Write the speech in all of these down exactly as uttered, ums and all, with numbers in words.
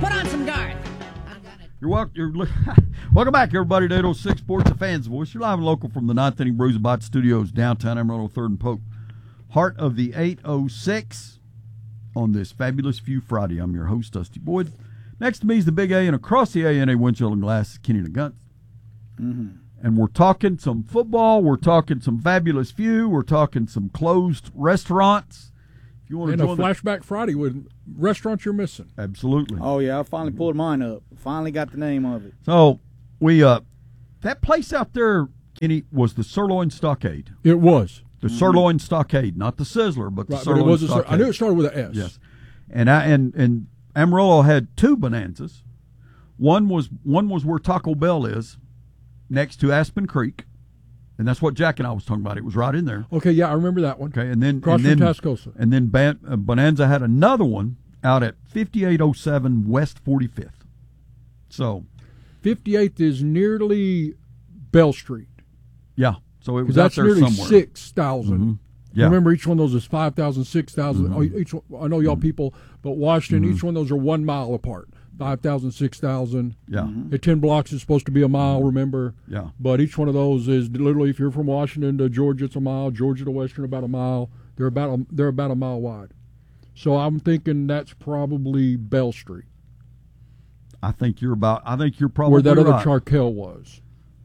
Put on some Garth. You're welcome. You're, welcome back, everybody, to eight oh six Sports, the fans' voice. You're live and local from the ninth Inning Brews and Bots Studios, downtown Amarillo, third and Polk. Heart of the eight oh six on this fabulous Few Friday. I'm your host, Dusty Boyd. Next to me is the Big A, and across the A and A windshield and glass, Kenny DeGunt. Mm-hmm. And we're talking some football. We're talking some fabulous Few. We're talking some closed restaurants. If you want and to a join flashback the- Friday with restaurants you're missing. Absolutely. Oh, yeah, I finally pulled mine up. Finally got the name of it. So, we, uh, that place out there, Kenny, was the Sirloin Stockade. It was. The mm-hmm. Sirloin Stockade, not the Sizzler, but the right, Sirloin but it was Stockade. A, I knew it started with an S. Yes. And, I, and, and Amarillo had two bonanzas. One was one was where Taco Bell is, next to Aspen Creek, and that's what Jack and I was talking about. It was right in there. Okay, yeah, I remember that one. Okay, and then across and then, from Tascosa. And then Ban- uh, Bonanza had another one out at fifty-eight oh seven West forty-fifth. So, fifty-eighth is nearly Bell Street. Yeah, so it was that's out there nearly somewhere. six thousand. Mm-hmm. Yeah. Remember, each one of those is five thousand, six thousand. Mm-hmm. Each one, I know y'all mm-hmm. people, but Washington, mm-hmm. each one of those are one mile apart. five thousand, six thousand. Yeah. Mm-hmm. At ten blocks is supposed to be a mile, remember? Yeah. But each one of those is literally, if you're from Washington to Georgia, it's a mile. Georgia to Western, about a mile. They're about a, they're about a mile wide. So I'm thinking that's probably Bell Street. I think you're about. I think you're probably where that right. other Charkel was.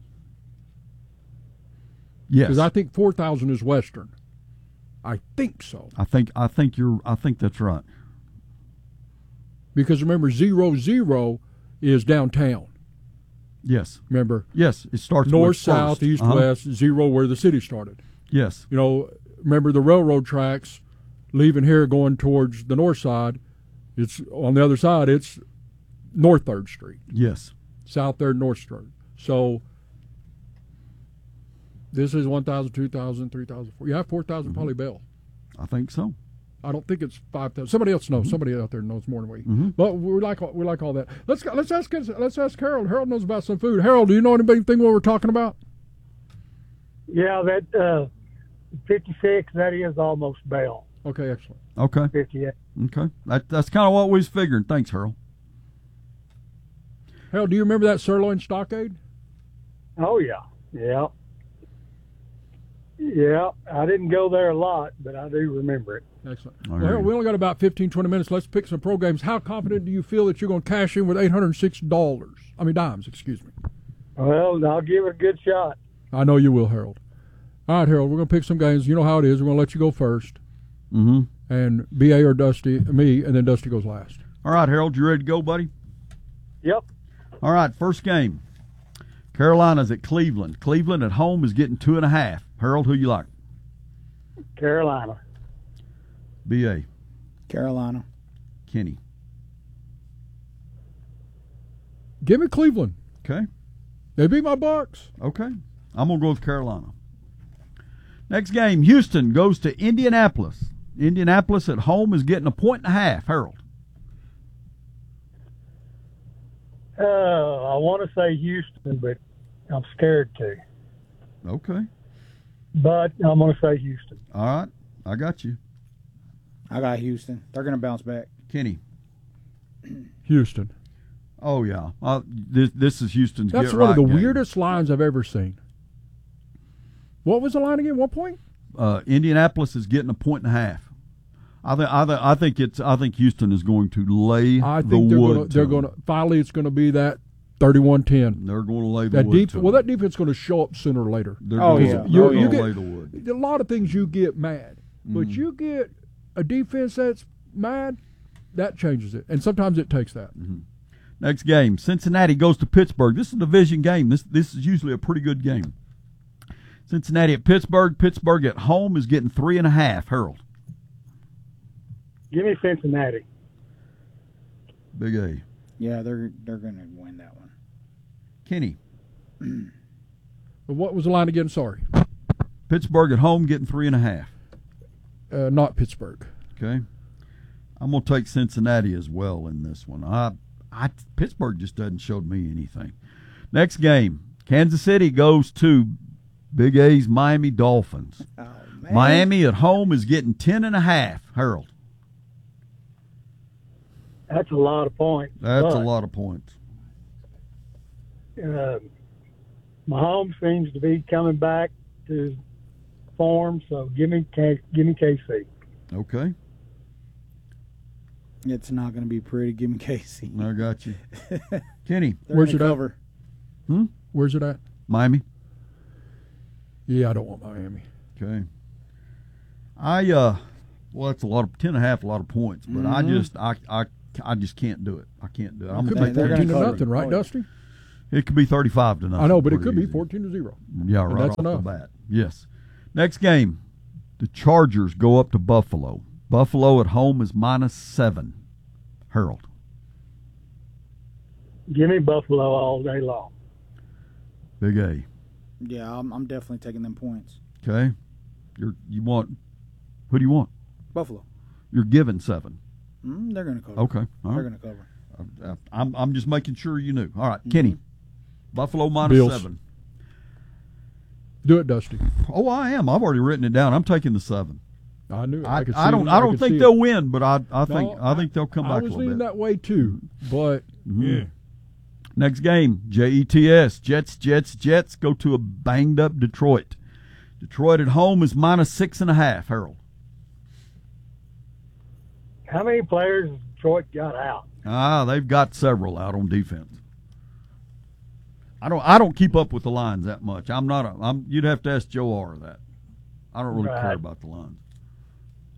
Yes. Because I think four thousand is Western. I think so. I think I think you're. I think that's right. Because remember, zero zero is downtown. Yes. Remember? Yes. It starts north, with south, first. east, uh-huh. west. Zero where the city started. Yes. You know, remember the railroad tracks leaving here going towards the north side. It's on the other side. It's North Third Street. Yes. South Third, North Third. So this is one thousand, two thousand, three thousand, four. Yeah, four thousand, mm-hmm. probably Bell. I think so. I don't think it's five thousand. Somebody else knows. Mm-hmm. Somebody out there knows more than we. Mm-hmm. But we like we like all that. Let's let's ask let's ask Harold. Harold knows about some food. Harold, do you know anything what we're talking about? Yeah, that uh, fifty-six. That is almost Bell. Okay, excellent. Okay. fifty-eight. Okay. That that's kind of what we was figuring. Thanks, Harold. Harold, do you remember that Sirloin Stockade? Oh yeah, yeah, yeah. I didn't go there a lot, but I do remember it. Excellent. All Well, right. Harold, we only got about fifteen, twenty minutes. Let's pick some pro games. How confident do you feel that you're going to cash in with eight hundred six dollars? I mean, dimes, excuse me. Well, I'll give it a good shot. I know you will, Harold. All right, Harold, we're going to pick some games. You know how it is. We're going to let you go first. Mm-hmm. And B A or Dusty, me, and then Dusty goes last. All right, Harold, you ready to go, buddy? Yep. All right, first game. Carolina's at Cleveland. Cleveland at home is getting two and a half. Harold, who you like? Carolina. B A. Carolina. Kenny. Give me Cleveland. Okay. They beat my Bucks. Okay. I'm going to go with Carolina. Next game, Houston goes to Indianapolis. Indianapolis at home is getting a point and a half. Harold. Uh, I want to say Houston, but I'm scared to. Okay. But I'm going to say Houston. All right. I got you. I got Houston. They're going to bounce back. Kenny. Houston. Oh, yeah. Uh, this, this is Houston's That's get one right of the game. weirdest lines I've ever seen. What was the line again? What point? Uh, Indianapolis is getting a point and a half. I think I, th- I think it's I think Houston is going to lay I the think they're wood. gonna, they're going to finally. It's going to be that thirty-one ten. They're going to lay the That wood. deep. to Well, them. that defense is going to show up sooner or later. They're Oh, going yeah. to, You- they're you going get- to lay the wood. A lot of things you get mad, but Mhm. you get a defense that's mad, that changes it, and sometimes it takes that. Mm-hmm. Next game, Cincinnati goes to Pittsburgh. This is a division game. This this is usually a pretty good game. Cincinnati at Pittsburgh. Pittsburgh at home is getting three and a half. Harold. Give me Cincinnati. Big A. Yeah, they're they're going to win that one. Kenny. But what was the line again? Sorry, Pittsburgh at home getting three and a half. uh, not Pittsburgh. Okay. I'm going to take Cincinnati as well in this one. I, I, Pittsburgh just doesn't show me anything. Next game, Kansas City goes to Big A's Miami Dolphins. Oh, man. Miami at home is getting ten and a half. Harold. That's a lot of points. That's but, a lot of points. Uh, Mahomes seems to be coming back to his form, so give me K- give me K C. Okay, It's not going to be pretty. Give me Casey. I got you. Kenny, They're Where's gonna it at? cover. hmm? Where's it at? Miami. Yeah, I don't want Miami. Okay. I uh, well, that's a lot of ten and a half, a lot of points, but I Mhm. just I I I just can't do it. I can't do it. I'm It could gonna be take they're fourteen gonna to cover. nothing, right, Oh, yeah. Dusty? It could be thirty-five to nothing. I know, but it pretty could be easy. fourteen to zero. Yeah, And right that's off enough. the bat. Yes. Next game, the Chargers go up to Buffalo. Buffalo at home is minus seven. Harold. Give me Buffalo all day long. Big A. Yeah, I'm, I'm definitely taking them points. Okay. You're you want who do you want? Buffalo. You're giving seven. Mm, they're going to cover. Okay. All They're right. going to cover. Uh, I'm I'm just making sure you knew. All right, Kenny. Buffalo minus Bills. seven. Do it, Dusty. Oh, I am. I've already written it down. I'm taking the seven. I knew it. I, could I see don't. it. I don't could think see they'll it. win, but I I think No, I think they'll come I back was a leaning little bit. that way too, but Mhm. Next game, J E T S. Jets, Jets, Jets go to a banged up Detroit. Detroit at home is minus six and a half. Harold. How many players has Detroit got out? Ah, they've got several out on defense. I don't. I don't keep up with the lines that much. I'm not. A, I'm. You'd have to ask Joe R. that. I don't really care Right. about the lines.